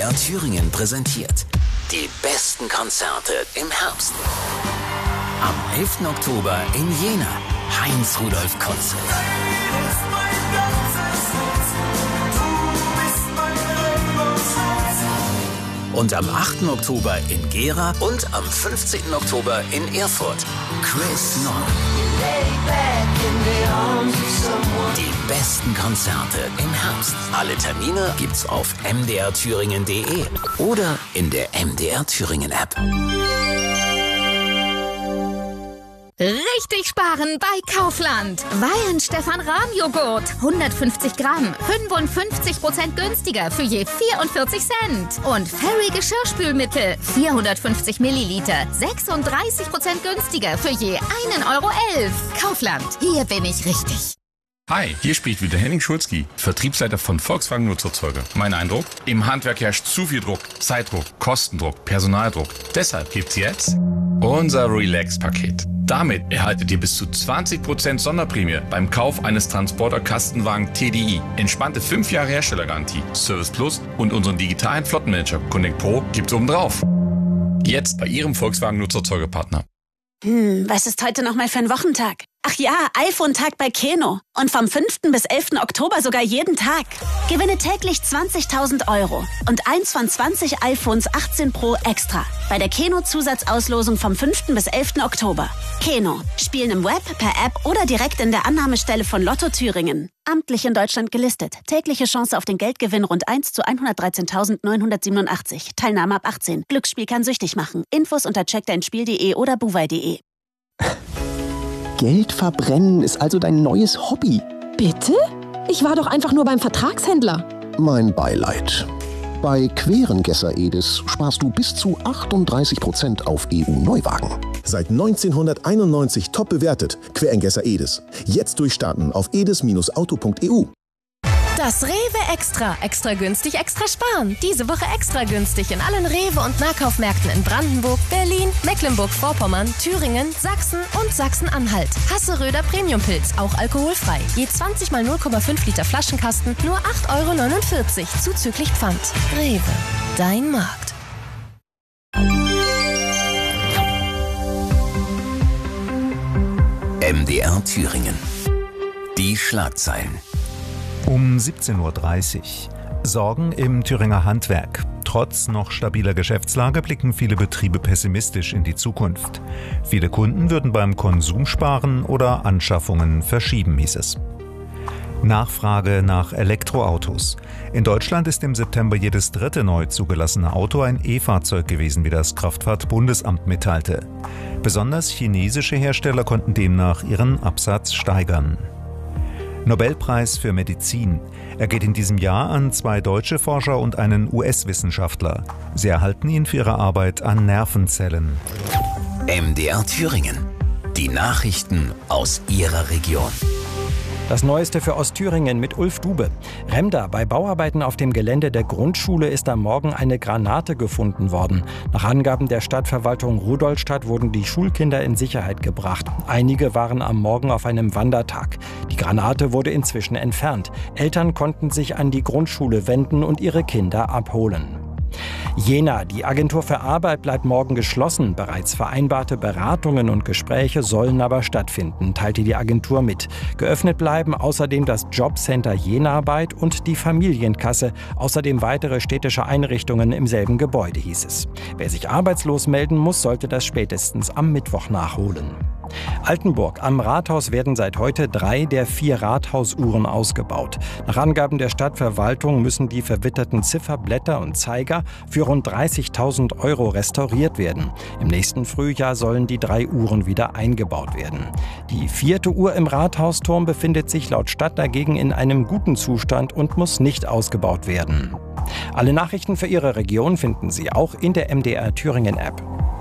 MDR Thüringen präsentiert die besten Konzerte im Herbst. Am 11. Oktober in Jena, Heinz-Rudolf-Konzert. Und am 8. Oktober in Gera und am 15. Oktober in Erfurt, Chris Nord. Die besten Konzerte im Herbst. Alle Termine gibt's auf mdrthüringen.de oder in der MDR Thüringen App. Richtig sparen bei Kaufland. Weihenstephan-Rahm-Joghurt. 150 Gramm. 55% günstiger für je 44 Cent. Und Fairy Geschirrspülmittel. 450 Milliliter. 36% günstiger für je 1,11 Euro. Kaufland. Hier bin ich richtig. Hi, hier spricht wieder Henning Schulzki, Vertriebsleiter von Volkswagen Nutzerzeuger. Mein Eindruck? Im Handwerk herrscht zu viel Druck, Zeitdruck, Kostendruck, Personaldruck. Deshalb gibt's jetzt unser Relax-Paket. Damit erhaltet ihr bis zu 20% Sonderprämie beim Kauf eines Transporter-Kastenwagen TDI. Entspannte 5 Jahre Herstellergarantie, Service Plus und unseren digitalen Flottenmanager Connect Pro gibt's obendrauf. Jetzt bei Ihrem Volkswagen Nutzerzeugerpartner. Was ist heute nochmal für ein Wochentag? Ach ja, iPhone-Tag bei Keno. Und vom 5. bis 11. Oktober sogar jeden Tag. Gewinne täglich 20.000 Euro und eins von 20 iPhones 18 Pro extra. Bei der Keno-Zusatzauslosung vom 5. bis 11. Oktober. Keno. Spielen im Web, per App oder direkt in der Annahmestelle von Lotto Thüringen. Amtlich in Deutschland gelistet. Tägliche Chance auf den Geldgewinn rund 1 zu 113.987. Teilnahme ab 18. Glücksspiel kann süchtig machen. Infos unter checkdeinspiel.de oder buwei.de. Geld verbrennen ist also dein neues Hobby. Bitte? Ich war doch einfach nur beim Vertragshändler. Mein Beileid. Bei Querengesser Edis sparst du bis zu 38% auf EU-Neuwagen. Seit 1991 top bewertet. Querengesser Edis. Jetzt durchstarten auf edis-auto.eu. Das Rewe Extra. Extra günstig, extra sparen. Diese Woche extra günstig in allen Rewe- und Nahkaufmärkten in Brandenburg, Berlin, Mecklenburg-Vorpommern, Thüringen, Sachsen und Sachsen-Anhalt. Hasseröder Premiumpilz, auch alkoholfrei. Je 20 mal 0,5 Liter Flaschenkasten, nur 8,49 € zuzüglich Pfand. Rewe, dein Markt. MDR Thüringen. Die Schlagzeilen. Um 17:30 Uhr. Sorgen im Thüringer Handwerk. Trotz noch stabiler Geschäftslage blicken viele Betriebe pessimistisch in die Zukunft. Viele Kunden würden beim Konsum sparen oder Anschaffungen verschieben, hieß es. Nachfrage nach Elektroautos. In Deutschland ist im September jedes dritte neu zugelassene Auto ein E-Fahrzeug gewesen, wie das Kraftfahrtbundesamt mitteilte. Besonders chinesische Hersteller konnten demnach ihren Absatz steigern. Nobelpreis für Medizin. Er geht in diesem Jahr an 2 deutsche Forscher und einen US-Wissenschaftler. Sie erhalten ihn für ihre Arbeit an Nervenzellen. MDR Thüringen. Die Nachrichten aus Ihrer Region. Das Neueste für Ostthüringen mit Ulf Dube. Remda, bei Bauarbeiten auf dem Gelände der Grundschule ist am Morgen eine Granate gefunden worden. Nach Angaben der Stadtverwaltung Rudolstadt wurden die Schulkinder in Sicherheit gebracht. Einige waren am Morgen auf einem Wandertag. Die Granate wurde inzwischen entfernt. Eltern konnten sich an die Grundschule wenden und ihre Kinder abholen. Jena, die Agentur für Arbeit bleibt morgen geschlossen. Bereits vereinbarte Beratungen und Gespräche sollen aber stattfinden, teilte die Agentur mit. Geöffnet bleiben außerdem das Jobcenter Jenarbeit und die Familienkasse, außerdem weitere städtische Einrichtungen im selben Gebäude, hieß es. Wer sich arbeitslos melden muss, sollte das spätestens am Mittwoch nachholen. Altenburg. Am Rathaus werden seit heute 3 der 4 Rathausuhren ausgebaut. Nach Angaben der Stadtverwaltung müssen die verwitterten Zifferblätter und Zeiger für rund 30.000 € restauriert werden. Im nächsten Frühjahr sollen die 3 Uhren wieder eingebaut werden. Die 4. Uhr im Rathausturm befindet sich laut Stadt dagegen in einem guten Zustand und muss nicht ausgebaut werden. Alle Nachrichten für Ihre Region finden Sie auch in der MDR Thüringen App.